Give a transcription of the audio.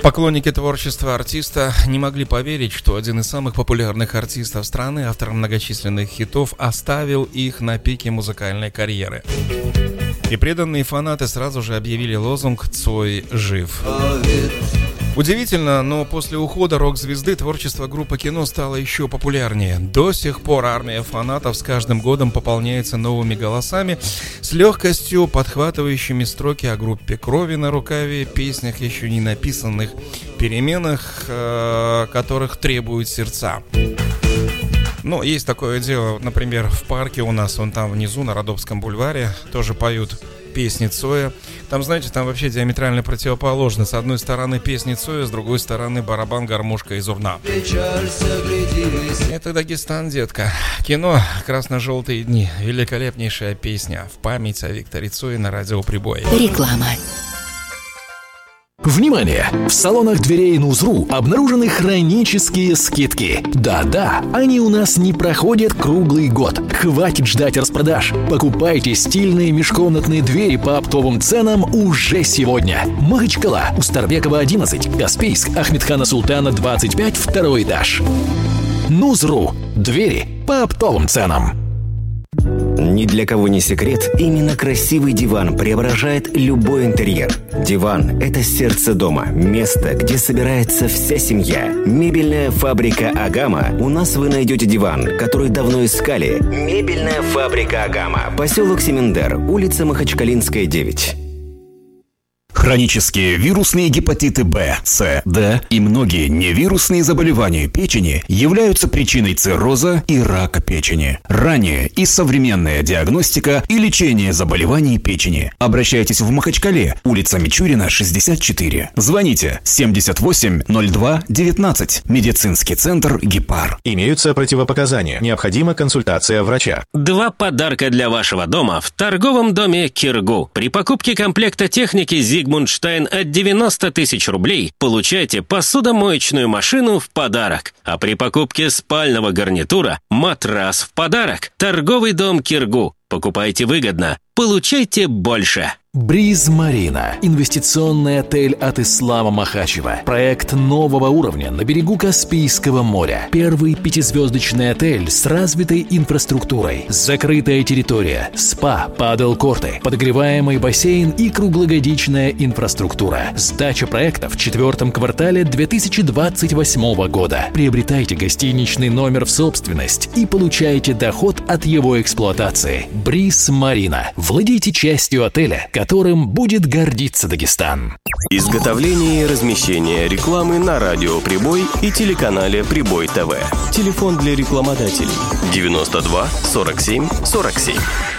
Поклонники творчества артиста не могли поверить, что один из самых популярных артистов страны, автор многочисленных хитов, оставил их на пике музыкальной карьеры. И преданные фанаты сразу же объявили лозунг «Цой жив». Удивительно, но после ухода рок-звезды творчество группы Кино стало еще популярнее. До сих пор армия фанатов с каждым годом пополняется новыми голосами, с легкостью подхватывающими строки о группе «Крови на рукаве», песнях, еще не написанных, переменах, которых требуют сердца. Ну, есть такое дело, например, в парке у нас, вон там внизу, на Родопском бульваре, тоже поют песни Цоя. Там, знаете, там вообще диаметрально противоположно. С одной стороны песни Цоя, с другой стороны барабан, гармошка и зурна. Это Дагестан, детка. Кино «Красно-желтые дни». Великолепнейшая песня в память о Викторе Цое на радио «Прибой». Реклама. Внимание! В салонах дверей Нузру обнаружены хронические скидки. Да-да, они у нас не проходят круглый год. Хватит ждать распродаж. Покупайте стильные межкомнатные двери по оптовым ценам уже сегодня. Махачкала, Устарбекова 11, Каспийск, Ахмедхана Султана 25, второй этаж. Нузру. Двери по оптовым ценам. Ни для кого не секрет, именно красивый диван преображает любой интерьер. Диван – это сердце дома, место, где собирается вся семья. Мебельная фабрика «Агама». У нас вы найдете диван, который давно искали. Мебельная фабрика «Агама». Поселок Семендер, улица Махачкалинская, 9. Хронические вирусные гепатиты Б, С, Д и многие невирусные заболевания печени являются причиной цирроза и рака печени. Ранняя и современная диагностика и лечение заболеваний печени. Обращайтесь в Махачкале, улица Мичурина, 64. Звоните 78 02 19. Медицинский центр «Гепар». Имеются противопоказания. Необходима консультация врача. 2 подарка для вашего дома в торговом доме «Киргу». При покупке комплекта техники «Зигмундштайн» от 90 тысяч рублей получайте посудомоечную машину в подарок. А при покупке спального гарнитура – матрас в подарок. Торговый дом «Киргу». Покупайте выгодно, получайте больше. Бриз Марина. Инвестиционный отель от Ислама Махачева. Проект нового уровня на берегу Каспийского моря. Первый 5-звездочный отель с развитой инфраструктурой. Закрытая территория, спа, падл-корты, подогреваемый бассейн и круглогодичная инфраструктура. Сдача проекта в 4-м квартале 2028 года. Приобретайте гостиничный номер в собственность и получайте доход от его эксплуатации. Бриз Марина. Владейте частью отеля, которым будет гордиться Дагестан. Изготовление и размещение рекламы на радио «Прибой» и телеканале «Прибой ТВ». Телефон для рекламодателей 92 47 47.